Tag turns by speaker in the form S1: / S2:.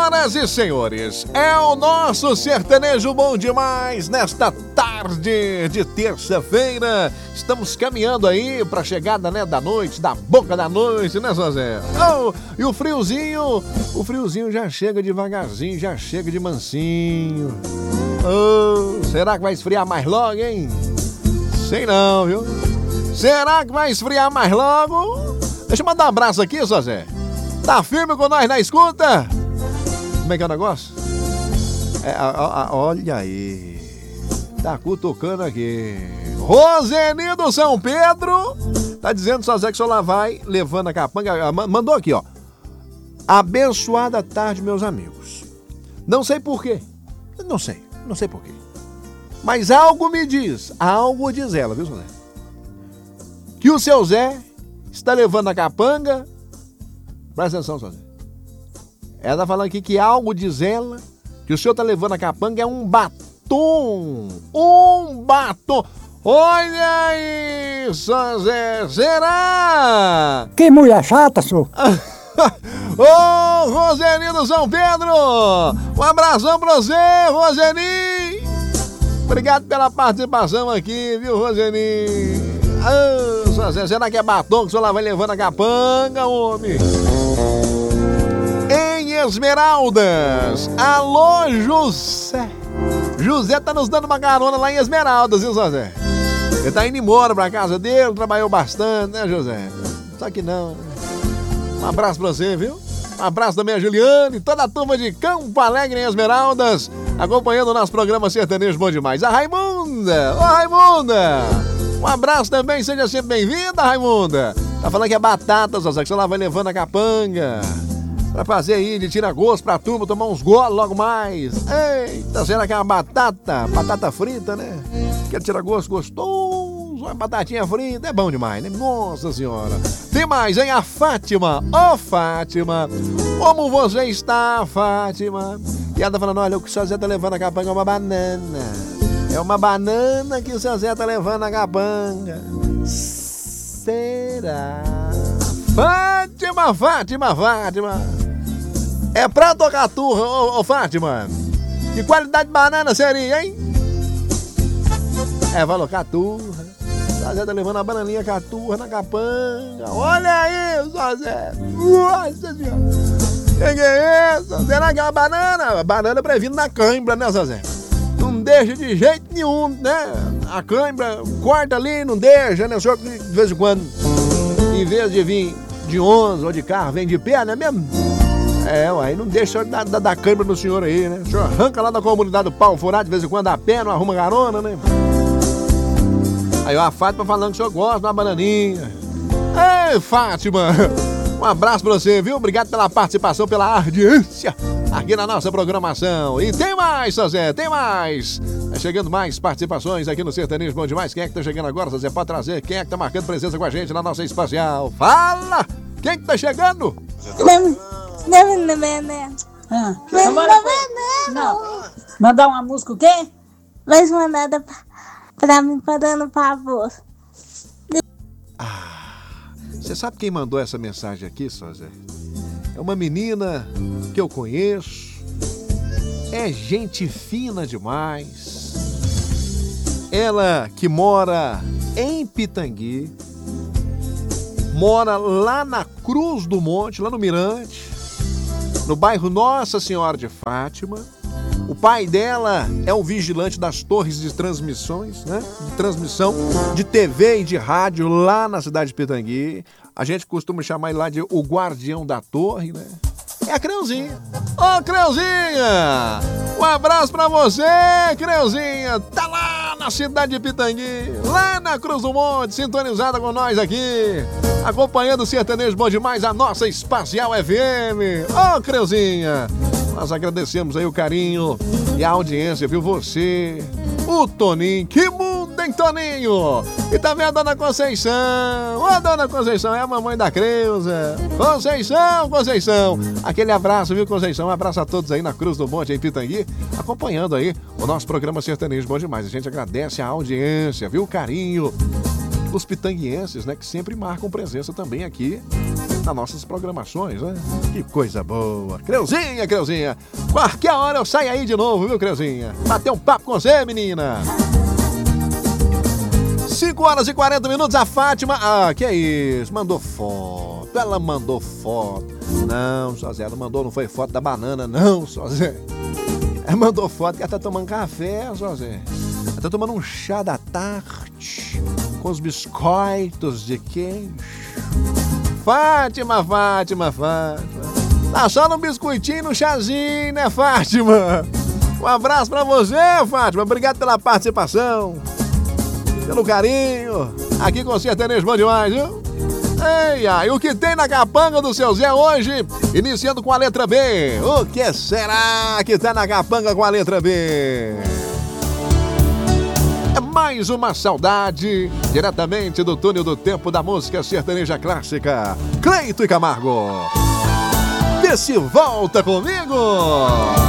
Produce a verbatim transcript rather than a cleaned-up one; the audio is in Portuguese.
S1: Senhoras e senhores, é o nosso sertanejo bom demais nesta tarde de terça-feira. Estamos caminhando aí para a chegada, né, da noite, da boca da noite, né, Zé? Oh, e o friozinho, o friozinho já chega devagarzinho, já chega de mansinho. Oh, será que vai esfriar mais logo, hein? Sei não, viu? Será que vai esfriar mais logo? Deixa eu mandar um abraço aqui, Zé. Tá firme com nós na escuta? Como é que é o negócio? É, a, a, a, olha aí. Tá cutucando aqui. Roseni do São Pedro. Tá dizendo, Zé, que o senhor lá vai levando a capanga. Mandou aqui, ó. Abençoada tarde, meus amigos. Não sei por quê. Não sei. Não sei por quê. Mas algo me diz. Algo diz ela, viu, Zé? Que o seu Zé está levando a capanga. Presta atenção, Zé. Ela tá falando aqui que algo diz ela que o senhor tá levando a capanga é um batom. Um batom. Olha aí, Zé. Será?
S2: Que mulher chata, senhor.
S1: Ô, oh, Roseni do São Pedro. Um abração pra você, Roseni. Obrigado pela participação aqui, viu, Roseni? Ah, Zé, será que é batom que o senhor lá vai levando a capanga, homem? Em Esmeraldas. Alô, José. José tá nos dando uma carona lá em Esmeraldas, viu, Zé? Ele tá indo embora pra casa dele, trabalhou bastante, né, José? Só que não, né? Um abraço pra você, viu? Um abraço também a Juliane e toda a turma de Campo Alegre em Esmeraldas, acompanhando o nosso programa Sertanejo Bom Demais. A Raimunda! Ô, Raimunda! Um abraço também, seja sempre bem-vinda, Raimunda. Tá falando que é batata, Zé, que você lá vai levando a capanga pra fazer aí de tira-gosto pra turma, tomar uns golos logo mais. Eita, será que é uma batata? Batata frita, né? Quer tira-gosto gostoso, uma batatinha frita, é bom demais, né? Nossa Senhora. Tem mais, hein? A Fátima. Ô, oh, Fátima, como você está, Fátima? E ela tá falando, olha, o que o seu Zé tá levando a capanga é uma banana. É uma banana que o seu Zé tá levando a capanga. Será? Fátima, Fátima, Fátima. É pra tocar turra, ô, ô Fátima. Que qualidade de banana seria, hein? É, vai colocar turra. O seu Zé tá levando a bananinha com a turra na capanga. Olha aí, o seu Zé. Nossa Senhora. Que é isso? Será que é uma banana? A banana previno na cãibra, né, seu Zé? Não deixa de jeito nenhum, né? A câimbra corta ali, não deixa, né? O senhor de vez em quando, em vez de vir de onze ou de carro, vem de pé, não é mesmo? É, uai, não deixa da, da, da câimbra do senhor aí, né? O senhor arranca lá da comunidade do Pau Furado, de vez em quando a pé, não arruma carona, né? Aí ó, a Fátima falando que o senhor gosta de uma bananinha. Ei, Fátima! Um abraço pra você, viu? Obrigado pela participação, pela audiência aqui na nossa programação. E tem mais, Zé, tem mais. Tá chegando mais participações aqui no Sertanejo Bom Demais. Quem é que tá chegando agora, Zé? Pode trazer. Quem é que tá marcando presença com a gente na nossa espacial? Fala! Quem que tá chegando?
S2: Ah, não. Mandar uma música o quê?
S3: Mas mandada pra, pra mim, pra dando favor.
S1: Ah, você sabe quem mandou essa mensagem aqui, Zé? É uma menina que eu conheço, é gente fina demais. Ela que mora em Pitangui, mora lá na Cruz do Monte, lá no Mirante, no bairro Nossa Senhora de Fátima. O pai dela é o vigilante das torres de transmissões, né? De transmissão de T V e de rádio lá na cidade de Pitangui. A gente costuma chamar ele lá de o guardião da torre, né? É a Creuzinha. Ô, oh, Creuzinha! Um abraço pra você, Creuzinha! Tá lá na cidade de Pitangui, lá na Cruz do Monte, sintonizada com nós aqui, acompanhando o Sertanejo Bom Demais, a nossa Espacial F M. Ô, oh, Creuzinha! Nós agradecemos aí o carinho e a audiência, viu? Você, o Toninho, que mundo, hein, Toninho? E também a Dona Conceição. Ô, Dona Conceição, é a mamãe da Creuza. Conceição, Conceição. Aquele abraço, viu, Conceição? Um abraço a todos aí na Cruz do Monte, em Pitangui, acompanhando aí o nosso programa Sertanejo Bom Demais. A gente agradece a audiência, viu? O carinho. Os pitanguienses, né, que sempre marcam presença também aqui nas nossas programações, né? Que coisa boa. Creuzinha, Creuzinha. Qualquer hora eu saio aí de novo, viu, Creuzinha? Bater um papo com você, menina. cinco horas e quarenta minutos, a Fátima... Ah, que é isso? Mandou foto. Ela mandou foto. Não, só Zé, ela mandou, não foi foto da banana, não, só Zé. Ela mandou foto que ela tá tomando café, só Zé. Ela tá tomando um chá da tarde com os biscoitos de queijo. Fátima, Fátima, Fátima. Tá só no biscoitinho e no chazinho, né, Fátima? Um abraço pra você, Fátima. Obrigado pela participação, pelo carinho. Aqui com o Sertanejo bom demais, viu? Ei, ai, o que tem na capanga do seu Zé hoje? Iniciando com a letra B. O que será que tá na capanga com a letra B? É mais uma saudade, diretamente do túnel do tempo da música sertaneja clássica. Cleito e Camargo. Vê se volta comigo.